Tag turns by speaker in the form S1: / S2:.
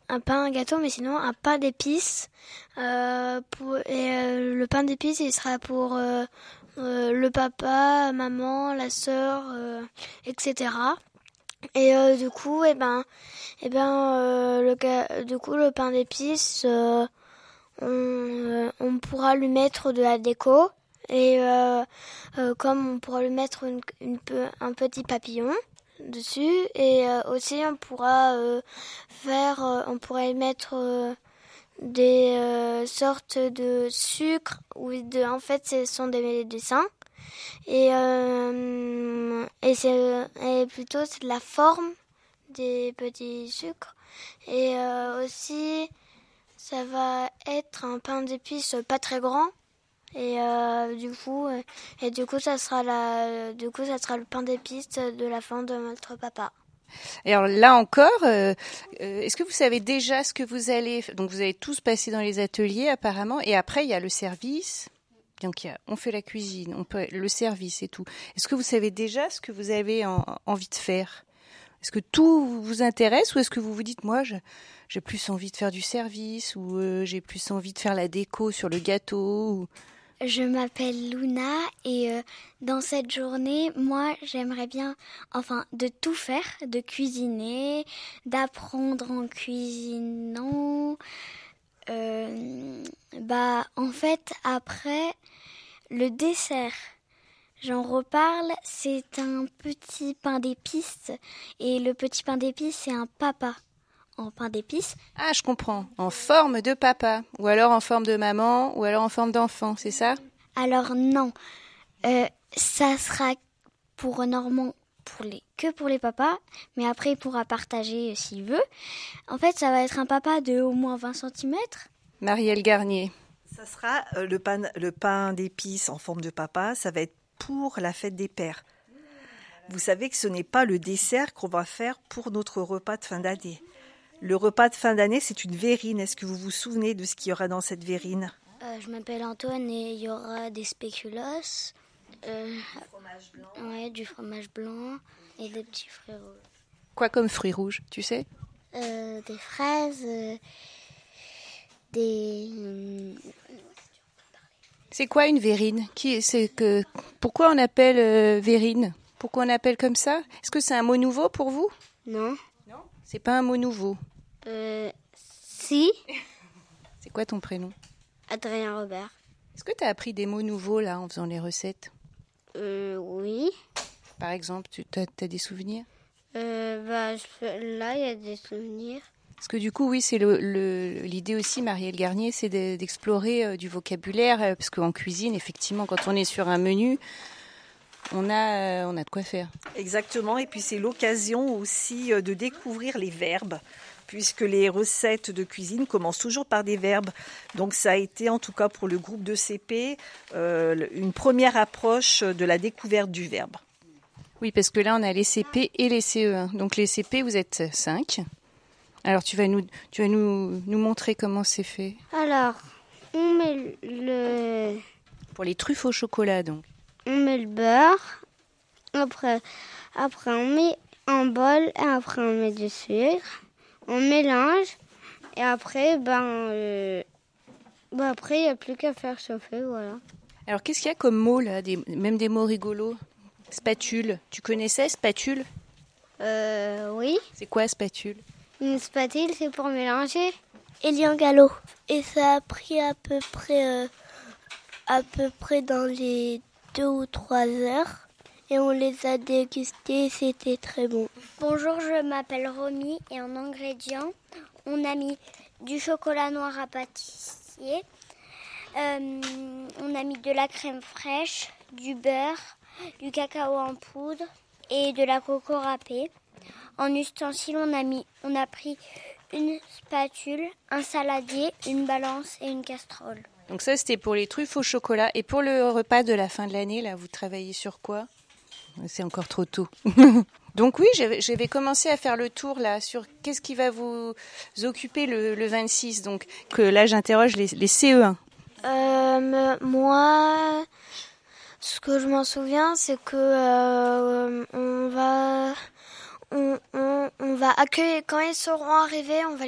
S1: un pain, un gâteau, mais sinon un pain d'épices. Le pain d'épices, il sera pour le papa, maman, la sœur, etc. Et du coup, le pain d'épices, on pourra lui mettre de la déco. Et comme on pourra lui mettre un petit papillon dessus, et aussi on pourrait mettre des sortes de sucre en fait ce sont des dessins et plutôt c'est de la forme des petits sucres et aussi ça va être un pain d'épices pas très grand. Et du coup, ça sera le pain d'épices de la fin de notre papa.
S2: Et alors là encore, est-ce que vous savez déjà ce que vous allez... Donc vous allez tous passer dans les ateliers apparemment, et après il y a le service. Donc on fait la cuisine, le service et tout. Est-ce que vous savez déjà ce que vous avez envie de faire ? Est-ce que tout vous intéresse ou est-ce que vous vous dites, moi j'ai plus envie de faire du service ou j'ai plus envie de faire la déco sur le gâteau
S1: Je m'appelle Luna et dans cette journée, moi, j'aimerais bien, de tout faire, de cuisiner, d'apprendre en cuisinant. En fait, après, le dessert, j'en reparle, c'est un petit pain d'épices et le petit pain d'épices, c'est un papa. En pain d'épices.
S2: Ah, je comprends. En forme de papa, ou alors en forme de maman, ou alors en forme d'enfant, c'est ça ?
S1: Alors non, ça sera pour Normand que pour les papas, mais après il pourra partager s'il veut. En fait, ça va être un papa de au moins 20 cm.
S2: Marielle Garnier.
S3: Ça sera le pain d'épices en forme de papa, ça va être pour la fête des pères. Vous savez que ce n'est pas le dessert qu'on va faire pour notre repas de fin d'année. Le repas de fin d'année, c'est une verrine. Est-ce que vous vous souvenez de ce qu'il y aura dans cette verrine ?
S1: Je m'appelle Antoine et il y aura des spéculoos,
S3: du fromage blanc.
S1: Ouais, du fromage blanc et des petits fruits rouges.
S2: Quoi comme fruits rouges, tu sais ?
S1: Des fraises, des...
S2: C'est quoi une verrine ? Pourquoi on appelle verrine ? Pourquoi on appelle comme ça ? Est-ce que c'est un mot nouveau pour vous ?
S1: Non.
S2: Non ? C'est pas un mot nouveau.
S1: Si.
S2: C'est quoi ton prénom ?
S1: Adrien Robert.
S2: Est-ce que tu as appris des mots nouveaux là en faisant les recettes ?
S1: Oui.
S2: Par exemple, tu as des souvenirs ?
S1: Là, il y a des souvenirs.
S2: Parce que du coup, oui, c'est l'idée aussi, Marielle Garnier, c'est d'explorer du vocabulaire, parce qu'en cuisine, effectivement, quand on est sur un menu, on a de quoi faire.
S3: Exactement, et puis c'est l'occasion aussi de découvrir les verbes, puisque les recettes de cuisine commencent toujours par des verbes. Donc ça a été, en tout cas pour le groupe de CP, une première approche de la découverte du verbe.
S2: Oui, parce que là, on a les CP et les CE1. Donc les CP, vous êtes 5. Alors tu vas nous montrer comment c'est fait.
S1: Alors, on met le...
S2: Pour les truffes au chocolat, donc.
S1: On met le beurre. Après on met un bol et après on met du sucre. On mélange et après, après il n'y a plus qu'à faire chauffer, voilà.
S2: Alors qu'est-ce qu'il y a comme mots là, même des mots rigolos ? Spatule. Tu connaissais spatule ?
S1: Oui.
S2: C'est quoi spatule ?
S1: Une spatule, c'est pour mélanger. Élien Gallo. Et ça a pris à peu près dans les 2 ou 3 heures. Et on les a dégustés, c'était très bon. Bonjour, je m'appelle Romy et en ingrédients, on a mis du chocolat noir à pâtissier, on a mis de la crème fraîche, du beurre, du cacao en poudre et de la coco râpée. En ustensile, on a pris une spatule, un saladier, une balance et une casserole.
S2: Donc ça, c'était pour les truffes au chocolat. Et pour le repas de la fin de l'année, là, vous travaillez sur quoi ? C'est encore trop tôt. Donc oui, je vais commencer à faire le tour là sur qu'est-ce qui va vous occuper le 26. Donc que là, j'interroge les CE1.
S1: Moi, ce que je m'en souviens, c'est que on va accueillir quand ils seront arrivés, on va